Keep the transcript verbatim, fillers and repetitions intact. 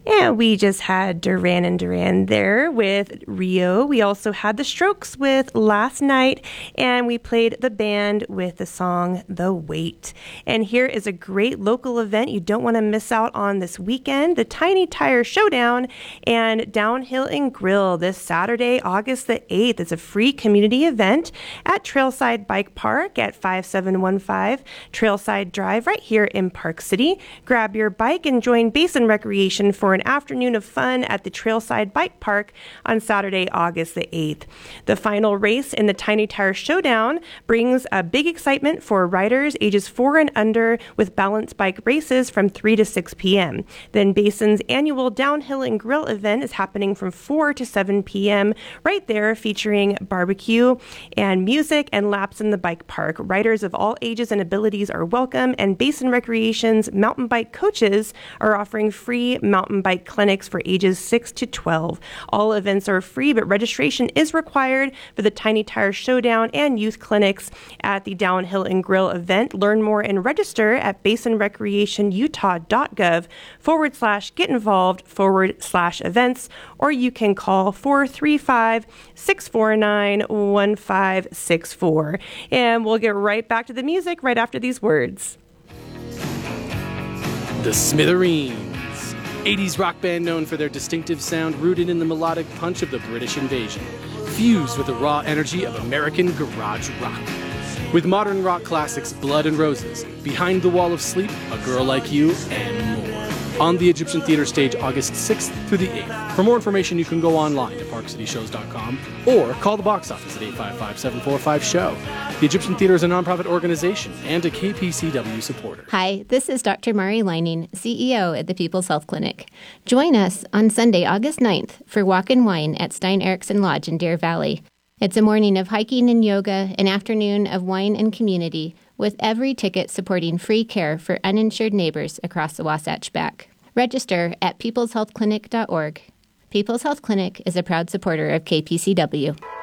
And we just had Duran and Duran there with Rio. We also had the Strokes with Last Night, and we played the band with the song The Wait. And here is a great local event you don't want to miss out on this weekend, the Tiny Tire Showdown and Downhill and Grill this Saturday, August the eighth. It's a free community event at Trailside Bike Park at five seven one five Trailside Drive right here in Park City. Grab your bike and join Basin Recreation for an afternoon of fun at the Trailside Bike Park on Saturday, August the eighth. The final race in the Tiny Tire Showdown brings a big excitement for riders ages four and under with balanced bike races from three to six p.m. Then Basin's annual Downhill and Grill event is happening from four to seven p.m. right there, featuring barbecue and music and laps in the bike park. Riders of all ages and abilities are welcome, and Basin Recreation's mountain bike coaches are offering free mountain bike clinics for ages six to twelve. All events are free, but registration is required for the Tiny Tire Showdown and youth clinics at the Downhill and Grill event. Learn more and register at basinrecreationutah.gov forward slash get involved forward slash events, or you can call four three five, six four nine, one five six four. And we'll get right back to the music right after these words. The Smithereens, eighties rock band known for their distinctive sound rooted in the melodic punch of the British invasion, fused with the raw energy of American garage rock. With modern rock classics Blood and Roses, Behind the Wall of Sleep, A Girl Like You, and more. On the Egyptian Theater stage August sixth through the eighth. For more information, you can go online to park city shows dot com or call the box office at eight five five, seven four five, show. The Egyptian Theater is a nonprofit organization and a K P C W supporter. Hi, this is Doctor Mari Leining, C E O at the People's Health Clinic. Join us on Sunday, August ninth for Walk and Wine at Stein Eriksen Lodge in Deer Valley. It's a morning of hiking and yoga, an afternoon of wine and community, with every ticket supporting free care for uninsured neighbors across the Wasatch Back. Register at peoples health clinic dot org. People's Health Clinic is a proud supporter of K P C W.